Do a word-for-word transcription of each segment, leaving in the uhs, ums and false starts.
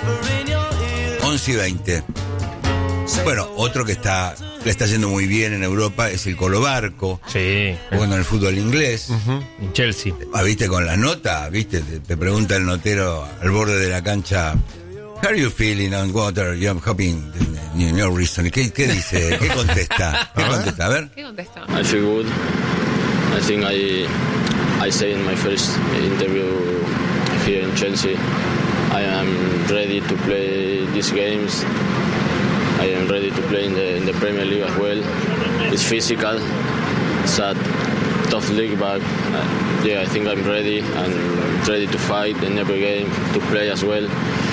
once y veinte. Bueno, otro que está le está yendo muy bien en Europa es el Colo Barco. Sí. Jugando en el fútbol inglés. Uh-huh. En Chelsea. Ah, ¿viste con la nota? ¿Viste? Te, te pregunta el notero al borde de la cancha. How are you feeling on water? You're hopping no reason. ¿Qué, ¿Qué dice? ¿Qué contesta? ¿Qué contesta? A ver. ¿Qué contesta? I feel good. I think I I say in my first interview here in Chelsea, I am ready to play these games. I am ready to play in the in the Premier League as well. It's physical. It's a tough league, but uh, yeah, I think I'm ready and ready to fight in every game, to play as well.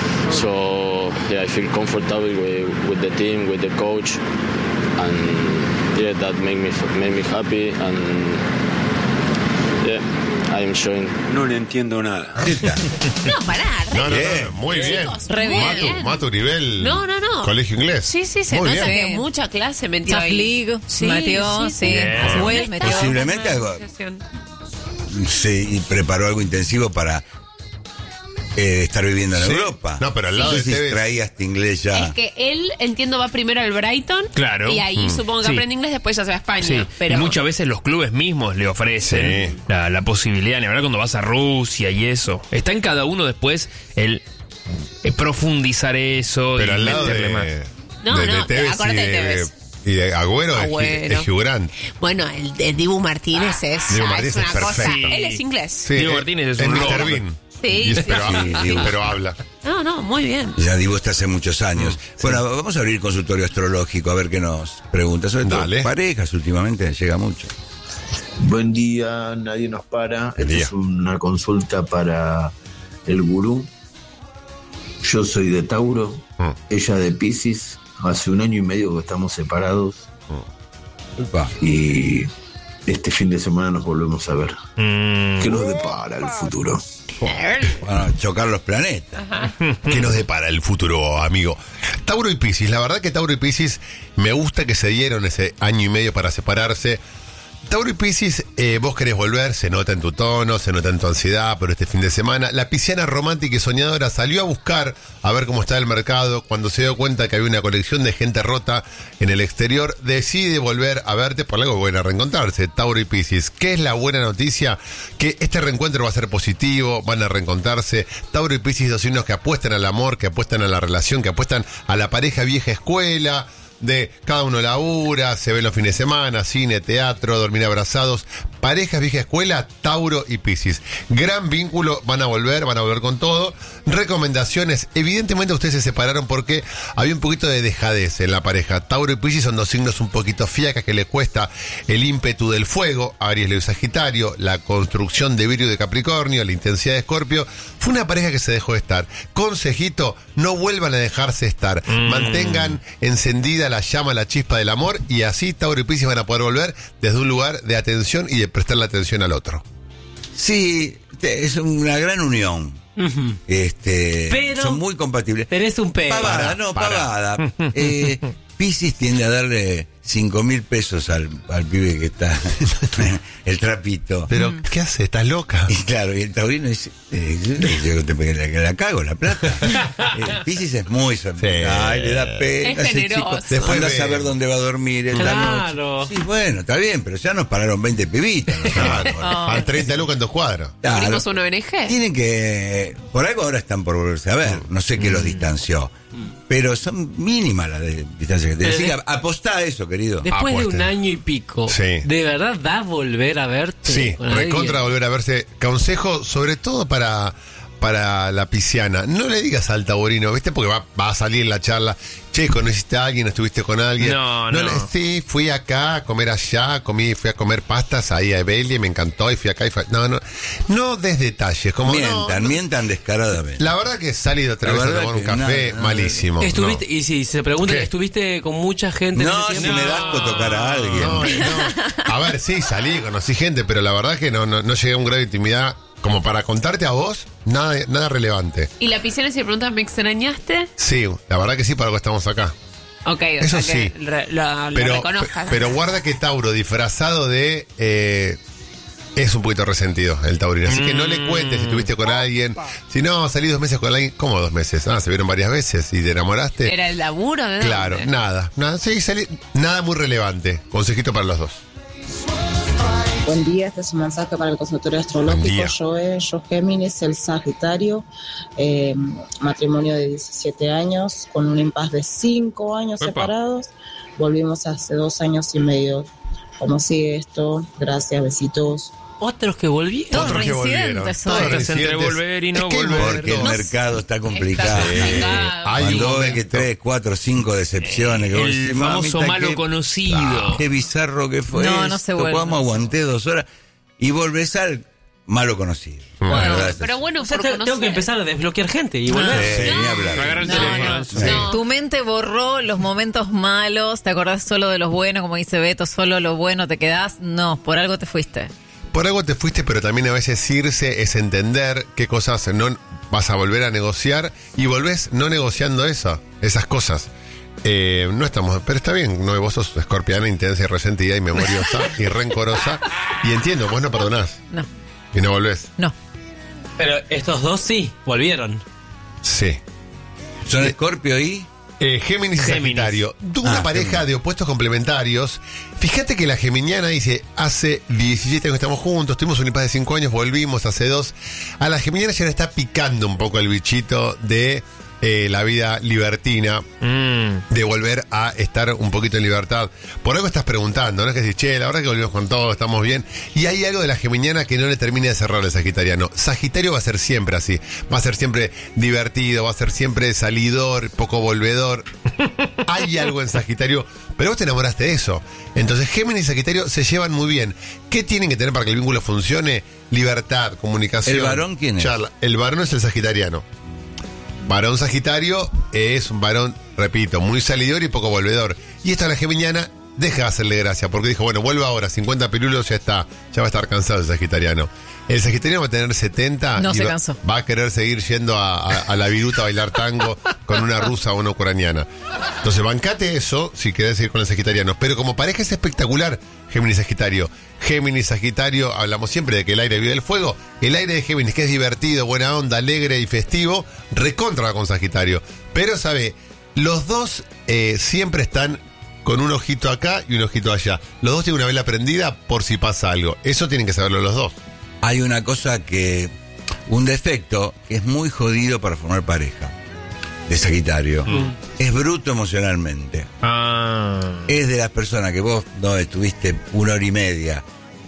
So yeah, I feel comfortable with, with the team, with the coach, and yeah, that make me make me happy, and yeah, I am showing. No le entiendo nada. No, pará, re No, no, bien. no, muy bien. Chicos, re Matu, bien. Matu nivel. No, no, no. Colegio inglés. Sí, sí, se Muy nota bien. que mucha clase metió Champions ahí. League, Sí, metió, sí, sí, Bien. Aswell metió. Posiblemente algo. Sí, y preparó algo intensivo para eh, estar viviendo en Sí. Europa. No, pero al lado no de sé si Tevez- traía este inglés ya. Es que él, entiendo, va primero al Brighton. Claro. Y ahí Mm. supongo que Sí. aprende inglés, después ya se va a España. Sí, Pero y muchas veces los clubes mismos le ofrecen Sí. la, la posibilidad, la verdad, cuando vas a Rusia y eso. Está en cada uno después el, eh, profundizar eso Pero y al lado meterle de, más. No, de, de no, Tevez y acordate de de, Tevez. y de Agüero, Agüero. es, es Hugh Grant. bueno, el, el Dibu Martínez es, Dibu ya Martínez es una es cosa. perfecto. Él es inglés. Sí, Diego eh, Martínez es un míster lord. Bean. Sí, Y es- sí, pero, sí, Dibu. pero habla. No, no, muy bien. Ya digo, está hace muchos años. Bueno, vamos a abrir consultorio astrológico a ver qué nos pregunta. Sobre todo Dale. parejas últimamente llega mucho. Buen día, nadie nos para. Buen Esta día. es una consulta para el gurú. Yo soy de Tauro, Mm. ella de Piscis. Hace un año y medio que estamos separados Upa. y este fin de semana nos volvemos a ver. Mm, ¿Qué nos depara el futuro? Van a chocar los planetas. ¿Qué nos depara el futuro, amigo? Tauro y Piscis, la verdad que Tauro y Piscis me gusta que se dieron ese año y medio para separarse. Tauro y Piscis, eh, vos querés volver, se nota en tu tono, se nota en tu ansiedad, pero este fin de semana, la pisciana romántica y soñadora salió a buscar a ver cómo está el mercado. Cuando se dio cuenta que había una colección de gente rota en el exterior, decide volver a verte por algo bueno, a reencontrarse. Tauro y Piscis, ¿qué es la buena noticia? Que este reencuentro va a ser positivo, van a reencontrarse. Tauro y Piscis, dos signos que apuestan al amor, que apuestan a la relación, que apuestan a la pareja vieja escuela, de cada uno labura, se ven los fines de semana, cine, teatro, dormir abrazados. Parejas vieja escuela, Tauro y Piscis. Gran vínculo, van a volver, van a volver con todo. Recomendaciones, evidentemente ustedes se separaron porque había un poquito de dejadez en la pareja. Tauro y Piscis son dos signos un poquito fiacas que les cuesta el ímpetu del fuego. Aries, Leo y Sagitario, la construcción de Virgo y de Capricornio, la intensidad de Escorpio. Fue una pareja que se dejó de estar. Consejito, no vuelvan a dejarse estar. Mm. Mantengan encendida la llama, la chispa del amor, y así Tauro y Piscis van a poder volver desde un lugar de atención y de prestarle atención al otro. Sí, te- es una gran unión. Este, Pero- son muy compatibles. Pero es un pero. Pavada, no, pavada. Eh, Piscis tiende a darle cinco mil pesos al, al pibe que está, el trapito. Pero, ¿qué hace? ¿Estás loca? Y claro, y el taurino dice, eh, yo te te- la, la cago, la plata. Eh, Piscis es muy solitario. Sí. Ay, le da pena. Es ese generoso. chico. Después Después anda a ve- saber dónde va a dormir en la Claro. noche. Sí, bueno, está bien, pero ya nos pararon veinte pibitas. ¿no? Claro, al treinta lucas en dos cuadros. Claro. Abrimos una O N G. Tienen que. Por algo ahora están por volverse a ver. No sé qué los distanció. Pero son mínimas las de- distancias que tienen. Así que Pero apostá a eso, querido. Después de Apuesten. un año y pico, Sí. ¿de verdad da volver a verte? Sí, con alguien? recontra volver a verse. Consejo, sobre todo para, para la pisciana. No le digas al taurino, ¿viste? Porque va, va a salir en la charla. Che, ¿conociste a alguien? ¿Estuviste con alguien? No, no. le- sí, fui acá a comer allá, comí, fui a comer pastas ahí a Evelia, me encantó y fui acá y fui. No, no. No des detalles. Como, mientan, no, no. mientan descaradamente. La verdad que he salido tres La veces a verdad tomar un que café, nada, nada. malísimo. ¿Estuviste, no. y si se pregunta, ¿Qué? ¿estuviste con mucha gente en No, ese si tiempo? me da asco tocar a alguien. No, no. A ver, sí, salí, conocí gente, pero la verdad que no, no, no llegué a un grado de intimidad como para contarte a vos, nada, nada relevante. Y la piscina se pregunta, ¿me extrañaste? Sí, la verdad que sí, para algo estamos acá. Ok, o Eso sea que sí. re- lo, lo Pero, reconozcas. pero guarda que Tauro disfrazado de eh, es un poquito resentido el taurino. Así que no le cuentes si estuviste con alguien. Si no, salí dos meses con alguien. ¿Cómo dos meses? Ah, se vieron varias veces y te enamoraste. ¿Era el laburo? ¿De Claro, dónde? nada. nada sí, salí, nada muy relevante. Consejito para los dos. Buen día, este es un mensaje para el consultorio Buen astrológico. día. Yo es yo Géminis, el Sagitario, eh, matrimonio de diecisiete años, con un impas de cinco años Epa. separados. Volvimos hace dos años y medio. ¿Cómo sigue esto? Gracias, besitos. Otros que volvieron. Todos Otros que volvieron. reincidentes Todos hoy. Estás entre reincidentes. volver y Es no que hay volver. Porque el No sé. mercado está complicado. Está complicado. Hay un Cuando ves momento. que tres, cuatro, cinco decepciones. que vos El decís, famoso "Mamita, malo qué- conocido. ah, qué bizarro que fue No, no esto, se vuelve, cómo no se aguanté dos horas. Y volvés al malo conocido. Bueno, La verdad es pero así. bueno, O sea, por te- conocer. tengo que empezar a desbloquear gente y volver. Sí, No. ni hablar. Agarra el No, teléfono. no, Sí. no. Tu mente borró los momentos malos, te acordás solo de los buenos, como dice Beto, solo lo bueno te quedás. No, por algo te fuiste. Por algo te fuiste, pero también a veces irse es entender qué cosas no vas a volver a negociar y volvés no negociando eso, esas cosas. Eh, no estamos, pero está bien, no, vos sos escorpiana, intensa y resentida y memoriosa y rencorosa. Y entiendo, vos no perdonás No, y no volvés. no. Pero estos dos sí, volvieron. Sí. Son Escorpio y... Eh, Géminis y Géminis. Sagitario. Tuvo Ah, una pareja Géminis. de opuestos complementarios. Fíjate que la geminiana dice, hace diecisiete años que estamos juntos, tuvimos un impas de cinco años, volvimos hace dos. A la geminiana ya le está picando un poco el bichito de eh, la vida libertina, Mm. de volver a estar un poquito en libertad. Por algo estás preguntando, ¿no? Es que decís, che, la verdad que volvimos con todo, estamos bien. Y hay algo de la geminiana que no le termina de cerrar al sagitariano. Sagitario va a ser siempre así. Va a ser siempre divertido, va a ser siempre salidor, poco volvedor. Hay algo en Sagitario, pero vos te enamoraste de eso. Entonces Géminis y Sagitario se llevan muy bien. ¿Qué tienen que tener para que el vínculo funcione? Libertad, comunicación. ¿El varón quién es? charla. El varón es el sagitariano. Varón Sagitario es un varón, repito, muy salidor y poco volvedor. Y esto a la geminiana deja de hacerle gracia, porque dijo, bueno, vuelvo ahora, cincuenta pirulos, ya está, ya va a estar cansado el sagitariano. El sagitariano va a tener setenta No y se va, cansó. va a querer seguir yendo a, a- a la viruta a bailar tango con una rusa o una ucraniana. Entonces, bancate eso si querés seguir con el sagitariano. Pero como pareja es espectacular, Géminis Sagitario. Géminis Sagitario, hablamos siempre de que el aire vive el fuego. El aire de Géminis, que es divertido, buena onda, alegre y festivo, recontra con Sagitario. Pero, ¿sabe? Los dos eh, siempre están con un ojito acá y un ojito allá. Los dos tienen una vela prendida por si pasa algo. Eso tienen que saberlo los dos. Hay una cosa que... Un defecto que es muy jodido para formar pareja. De Sagitario. Es bruto emocionalmente. Ah. Es de las personas que vos no estuviste una hora y media eh,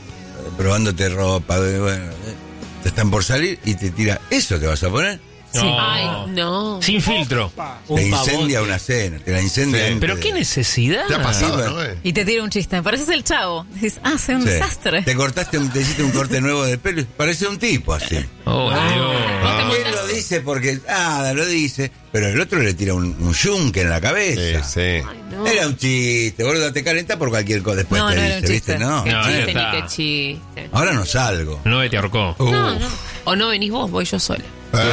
probándote ropa, eh, bueno, eh, te están por salir y te tira, ¿eso te vas a poner? No. Ay, no. Sin filtro. Uh, Te Un incendia pavote. una cena, te la incendia. Sí. antes Pero de- qué necesidad. ¿Te ha pasado, bueno. no? eh? Y te tira un chiste. Pareces el chavo. Dices, ah, soy un Sí. desastre. Te cortaste, un- te hiciste un corte nuevo de pelo, y parece un tipo así. Oh, Dios. Él lo dice porque, ah, lo dice, pero el otro le tira un, un yunque en la Sí, cabeza. sí. Ay, no. Era un chiste, boludo, te calenta por cualquier cosa. Después No, te no dice, era un ¿viste? chiste. No, Qué No, ya chiste, está. ni qué chiste. ahora no salgo. No te ahorcó. No, no. O no venís vos, voy yo sola.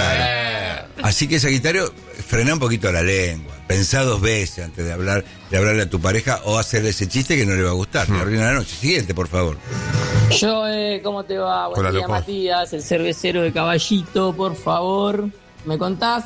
Claro. Así que, Sagitario, frená un poquito la lengua. Pensá dos veces antes de hablar, de hablarle a tu pareja o hacerle ese chiste que no le va a gustar. Te arruina la noche. Siguiente, por favor. Joe, ¿cómo te va? Buen Hola, día, loco. Matías, el cervecero de Caballito, por favor. ¿Me contás?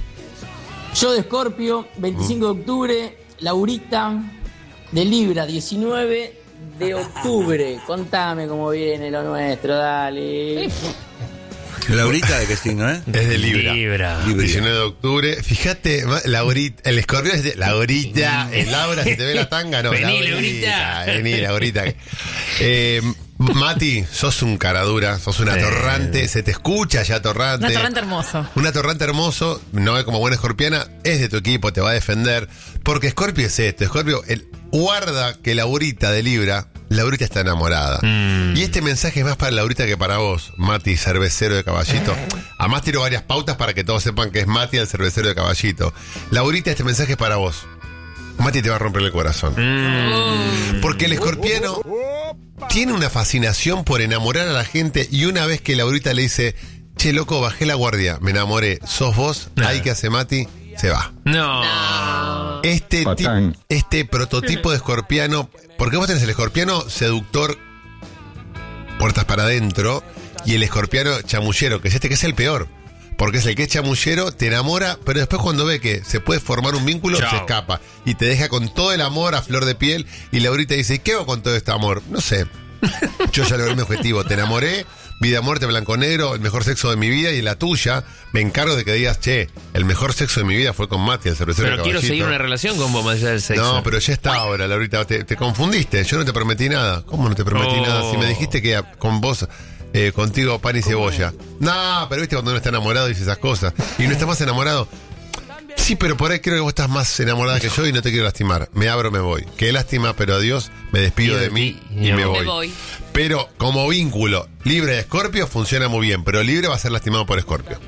Yo de Escorpio, veinticinco de octubre. Laurita de Libra, diecinueve de octubre. Contame cómo viene lo nuestro, dale. Laurita, ¿de qué signo, eh? Es de Libra. Libra. Libra. diecinueve de octubre. Fíjate, ma- Laurita, el escorpión es de Laurita, el Laura, si te ve la tanga, no. Vení, Laurita. Vení, Laurita. Eh, Mati, sos un caradura, sos un atorrante, se te escucha ya atorrante. Un atorrante hermoso. Un atorrante hermoso, no como buena escorpiana, es de tu equipo, te va a defender. Porque Escorpio es esto, Escorpio, el, guarda que Laurita de Libra, Laurita está enamorada. Mm. Y este mensaje es más para Laurita que para vos, Mati, cervecero de Caballito. Además tiro varias pautas para que todos sepan que es Mati, el cervecero de Caballito. Laurita, este mensaje es para vos. Mati te va a romper el corazón. Mm. Porque el escorpiano tiene una fascinación por enamorar a la gente y una vez que Laurita le dice, che, loco, bajé la guardia, me enamoré, sos vos, Nah. ahí que hace Mati, se va. No. Este, ti- este prototipo de escorpiano, porque vos tenés el escorpiano seductor puertas para adentro, y el escorpiano chamullero, que es este que es el peor. Porque es el que es chamullero, te enamora, pero después cuando ve que se puede formar un vínculo, Chao. se escapa. Y te deja con todo el amor a flor de piel. Y Laurita dice, ¿qué hago con todo este amor? No sé. Yo ya logré mi objetivo. Te enamoré, vida, muerte, blanco, negro, el mejor sexo de mi vida y la tuya. Me encargo de que digas, che, el mejor sexo de mi vida fue con Mati, el cervecero Pero quiero Caballito. seguir una relación con vos más allá del sexo. No, pero ya está ahora, Laurita. Te, te confundiste. Yo no te prometí nada. ¿Cómo no te prometí Oh. nada? Si me dijiste que con vos... Eh, contigo pan y cebolla. No, pero viste cuando uno está enamorado dice esas cosas. Y no está más enamorado. Sí, pero por ahí creo que vos estás más enamorada que yo y no te quiero lastimar. Me abro, me voy. Qué lástima, pero adiós, me despido de mí y me voy. Me voy. Pero como vínculo, Libra y Escorpio funciona muy bien, pero Libra va a ser lastimado por Escorpio.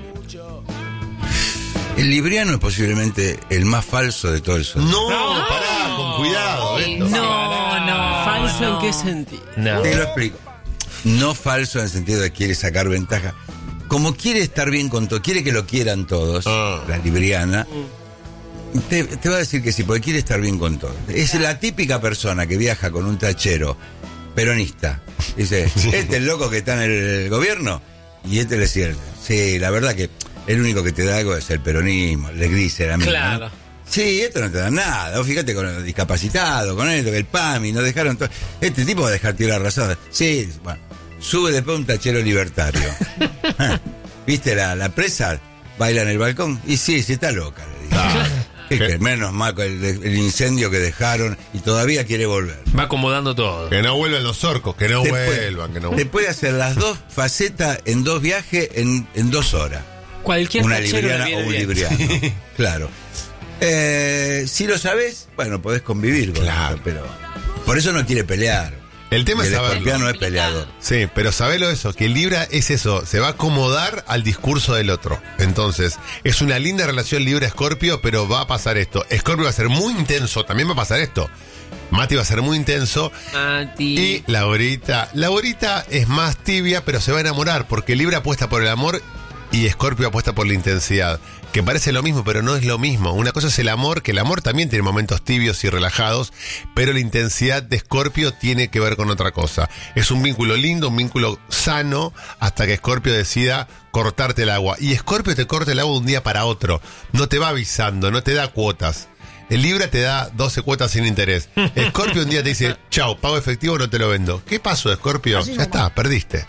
El libriano es posiblemente el más falso de todo el sol. No, pará, con cuidado. Beto. No, no. ¿Falso no. en qué sentido? No. Te lo explico. No falso en el sentido de que quiere sacar ventaja. Como quiere estar bien con todo, quiere que lo quieran todos, Ah. la libriana, te, te va a decir que sí, porque quiere estar bien con todo. Es la típica persona que viaja con un tachero peronista. Dice, este es el loco que está en el gobierno, y este le cierra. Sí, la verdad que el único que te da algo es el peronismo, el gris, a mí. Claro. ¿no? Sí, esto no te da nada. Vos fíjate con el discapacitado, con esto, que el P A M I, nos dejaron todo. Este tipo va a dejar tierra arrasada. Sí, bueno. Sube después un tachero libertario. ¿Viste la, la presa? Baila en el balcón. Y sí, sí está loca, le digo. Ah. Es que menos mal con el, el incendio que dejaron y todavía quiere volver. Va acomodando todo. Que no vuelvan los orcos, que no Te puede- vuelvan, que no Te vuelvan. puede hacer las dos facetas en dos viajes en, en dos horas. Cualquier Una tachero le libriana viene o un bien. libriano. Claro. Eh, si lo sabes, bueno, podés convivir con Claro. eso, pero por eso no quiere pelear. El tema Y es el saberlo. escorpiano es peleador. Sí, pero sabelo eso, que el Libra es eso, se va a acomodar al discurso del otro. Entonces, es una linda relación Libra-Escorpio, pero va a pasar esto. Escorpio va a ser muy intenso, también va a pasar esto. Mati va a ser muy intenso. Mati. Y Laurita, Laurita es más tibia, pero se va a enamorar, porque Libra apuesta por el amor y Escorpio apuesta por la intensidad. Que parece lo mismo, pero no es lo mismo. Una cosa es el amor, que el amor también tiene momentos tibios y relajados, pero la intensidad de Escorpio tiene que ver con otra cosa. Es un vínculo lindo, un vínculo sano, hasta que Escorpio decida cortarte el agua. Y Escorpio te corta el agua de un día para otro. No te va avisando, no te da cuotas. El Libra te da doce cuotas sin interés. Escorpio un día te dice, chau, pago efectivo, no te lo vendo. ¿Qué pasó, Escorpio? Ya está, perdiste.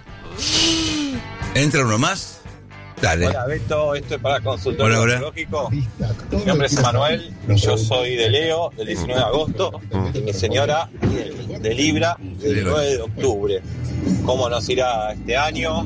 ¿Entra uno más? Dale. Hola Beto, esto es para consultorio Hola, hola. astrológico. Mi nombre es Manuel, yo soy de Leo, del diecinueve de agosto, y mi señora de Libra, del nueve de octubre. ¿Cómo nos irá este año?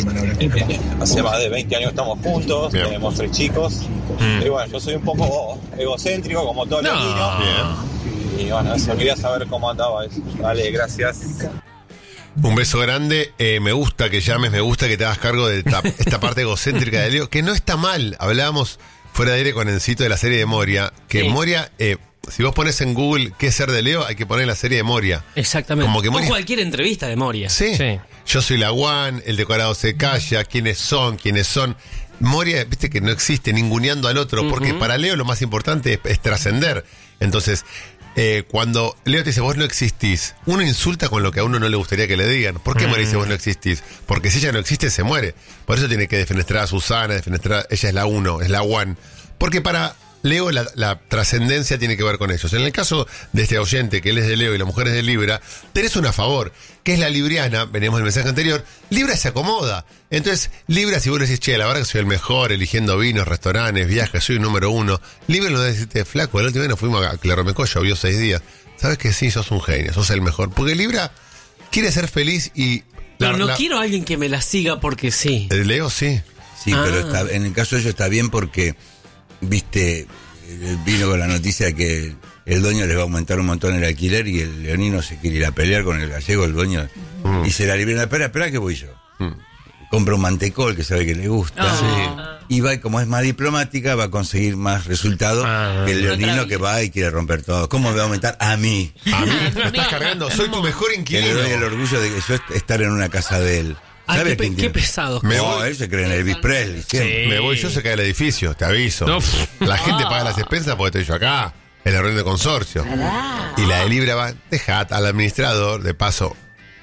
Hace más de veinte años estamos juntos, Bien. tenemos tres chicos. Mm. Y bueno, yo soy un poco egocéntrico, como todos los No. niños. Y bueno, eso, quería saber cómo andaba eso. Dale, gracias. Un beso grande, eh, me gusta que llames, me gusta que te hagas cargo de esta, esta parte egocéntrica de Leo, que no está mal. Hablábamos fuera de aire con Encito de la serie de Moria, que Sí. Moria, eh, si vos pones en Google qué es ser de Leo, hay que poner la serie de Moria. Exactamente. Como que o Moria- cualquier entrevista de Moria. Sí. Sí. Yo soy la One, el decorado se calla, quiénes son, quiénes son. Moria, viste que no existe, ninguneando al otro, porque para Leo lo más importante es, es trascender. Entonces, eh, cuando Leo te dice vos no existís, uno insulta con lo que a uno no le gustaría que le digan. ¿Por qué Moria dice vos no existís? Porque si ella no existe, se muere. Por eso tiene que defenestrar a Susana, defenestrar, ella es la uno, es la One. Porque para Leo la, la trascendencia tiene que ver con ellos. En el caso de este oyente, que él es de Leo y la mujer es de Libra, tenés una a favor, que es la libriana, veníamos del mensaje anterior, Libra se acomoda. Entonces, Libra, si vos le decís, che, la verdad que soy el mejor, eligiendo vinos, restaurantes, viajes, soy el número uno, Libra no decirte, flaco, el último día nos fuimos a Claromecó, llovió seis días. ¿Sabes que sí? Sos un genio, sos el mejor. Porque Libra quiere ser feliz y... Pero la- no la- quiero a alguien que me la siga porque sí. El Leo sí. Sí, Ah. pero está, en el caso de ellos está bien porque, viste, eh, vino con la noticia de que el dueño les va a aumentar un montón el alquiler y el leonino se quiere ir a pelear con el gallego, el dueño, Mm. y se la libera. Espera, espera que voy yo. Compra un mantecol que sabe que le gusta. Ah. Y va, y como es más diplomática, va a conseguir más resultados Ah. que el leonino Otra que vida. va y quiere romper todo. ¿Cómo me va a aumentar? A mí. A mí me estás cargando, soy tu mejor Que le inquilino. doy el orgullo de que yo est- estar en una casa de él. Ay, ¿Sabe qué, pe- quién qué tiene? pesado. Me No, voy. él se cree en Elvis Presley. siempre. Sí. Me voy yo, se cae el edificio, te aviso. No. La gente paga las expensas porque estoy yo acá, en la reunión de consorcio. Y la de Libra va, dejad al administrador, de paso,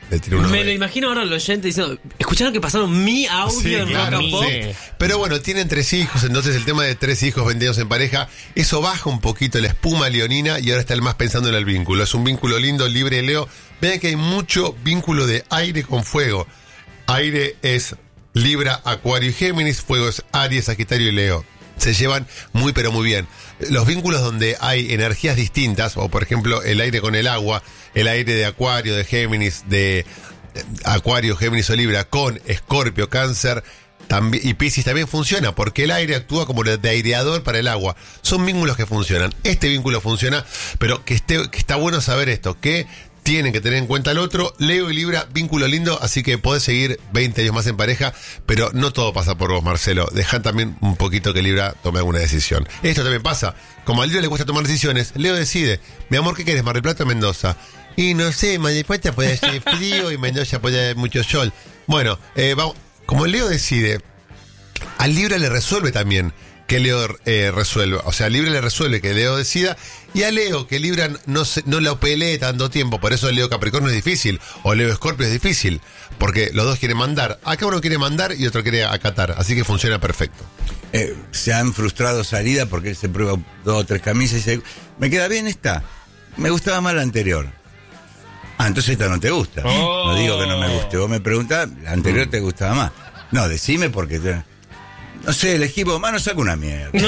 Le tiré unos Me de- lo imagino ahora los oyentes diciendo, ¿escucharon que pasaron mi audio Sí, en claro, Rock and Pop? sí. Pero bueno, tienen tres hijos, entonces el tema de tres hijos vendidos en pareja, eso baja un poquito la espuma leonina y ahora está el más pensando en el vínculo. Es un vínculo lindo, libre, Leo. Vean que hay mucho vínculo de aire con fuego. Aire es Libra, Acuario y Géminis, fuego es Aries, Sagitario y Leo. Se llevan muy pero muy bien. Los vínculos donde hay energías distintas, o por ejemplo el aire con el agua, el aire de Acuario, de Géminis, de Acuario, Géminis o Libra, con Escorpio, Cáncer también, y Piscis también funciona, porque el aire actúa como de aireador para el agua. Son vínculos que funcionan. Este vínculo funciona, pero que, esté, que está bueno saber esto, que tienen que tener en cuenta el otro. Leo y Libra, vínculo lindo, así que podés seguir veinte años más en pareja, pero no todo pasa por vos, Marcelo. Dejá también un poquito que Libra tome alguna decisión. Esto también pasa. Como a Libra le cuesta tomar decisiones, Leo decide, mi amor, ¿qué querés, Mar del Plata o Mendoza? Y no sé, Mar del Plata puede ser frío y Mendoza puede haber mucho sol. Bueno, eh, vamos, como Leo decide, a Libra le resuelve también que Leo eh, resuelva. O sea, a Libra le resuelve que Leo decida, y a Leo que Libra no, se, no lo pelee tanto tiempo. Por eso Leo Capricornio es difícil, o Leo Escorpio es difícil, porque los dos quieren mandar. Acá uno quiere mandar y otro quiere acatar, así que funciona perfecto. Eh, se han frustrado salida porque él se prueba dos o tres camisas y dice, ¿me queda bien esta? Me gustaba más la anterior. Ah, entonces esta no te gusta. Oh. No digo que no me guste. Vos me preguntás, la anterior te gustaba más. No, decime porque te... No sé, elegí vos más, no saco una mierda. Si No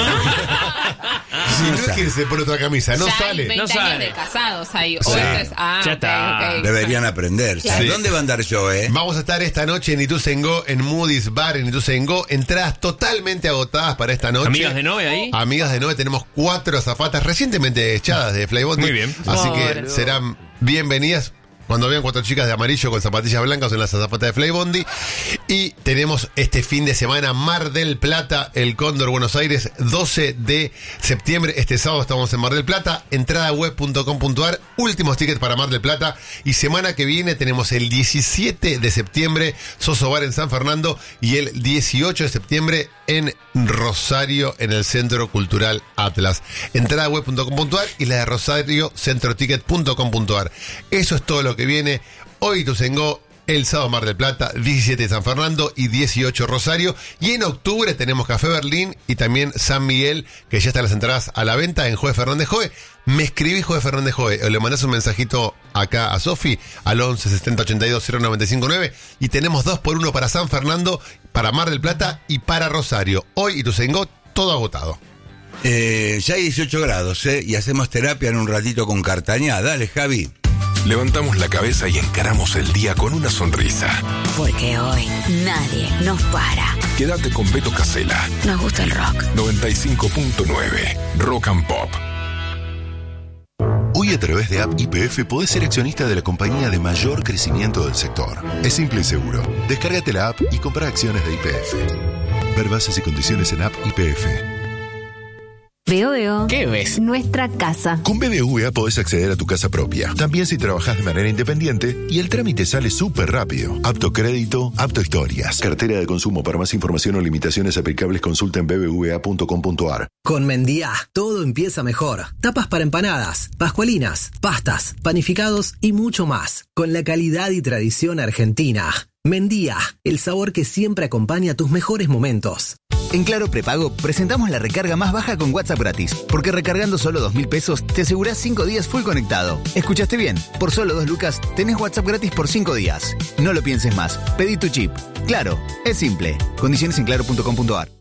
no es sale. que se pone otra camisa, no ya sale. hay veinte No años sale. de casados ahí. Sí. O esto es, ah, Ya ok, está. ok. Deberían aprender. Claro. Sí. ¿Dónde va a andar yo, eh? Vamos a estar esta noche en Ituzaingó, en Moody's Bar en Ituzaingó. Entradas totalmente agotadas para esta noche. Amigas de Nove ahí. Amigas de Nove, tenemos cuatro azafatas recientemente echadas de Flybondi. Muy bien. Así que Pobre. serán bienvenidas. Cuando vean cuatro chicas de amarillo con zapatillas blancas en las zapatas de Flybondi. Y tenemos este fin de semana Mar del Plata, el Cóndor, Buenos Aires, doce de septiembre. Este sábado estamos en Mar del Plata. Entrada web punto com punto ar. Últimos tickets para Mar del Plata. Y semana que viene tenemos el diecisiete de septiembre Soso Bar en San Fernando. Y el dieciocho de septiembre en Rosario, en el Centro Cultural Atlas. Entrada web punto com punto ar y la de Rosario, centroticket punto com punto ar. Eso es todo lo que viene. Hoy Ituzaingó, el sábado Mar del Plata, diecisiete de San Fernando y dieciocho Rosario. Y en octubre tenemos Café Berlín y también San Miguel, que ya están las entradas a la venta en Joe Fernández Joe. Me escribí Joe Fernández Joe, o le mandás un mensajito acá a Sofi al once setenta ochenta y dos cero noventa y cinco nueve, y tenemos dos por uno para San Fernando, para Mar del Plata y para Rosario. Hoy Ituzaingó, todo agotado. Eh, ya hay dieciocho grados, ¿eh? Y hacemos terapia en un ratito con Cartañá. Dale, Javi. Levantamos la cabeza y encaramos el día con una sonrisa. Porque hoy nadie nos para. Quédate con Beto Casella. Nos gusta el rock. noventa y cinco punto nueve Rock and Pop. Hoy a través de App Y P F podés ser accionista de la compañía de mayor crecimiento del sector. Es simple y seguro. Descárgate la app y compra acciones de Y P F. Ver bases y condiciones en App Y P F. Veo, veo. ¿Qué ves? Nuestra casa. Con B B V A podés acceder a tu casa propia. También si trabajás de manera independiente y el trámite sale súper rápido. Apto crédito, apto historias. Cartera de consumo. Para más información o limitaciones aplicables consulta en b b v a punto com punto ar. Con Mendía, todo empieza mejor. Tapas para empanadas, pascualinas, pastas, panificados y mucho más. Con la calidad y tradición argentina. Mendía, el sabor que siempre acompaña tus mejores momentos. En Claro Prepago presentamos la recarga más baja con WhatsApp gratis, porque recargando solo dos mil pesos te asegurás cinco días full conectado. ¿Escuchaste bien? Por solo dos lucas tenés WhatsApp gratis por cinco días. No lo pienses más, pedí tu chip. Claro, es simple. Condiciones en claro punto com punto ar.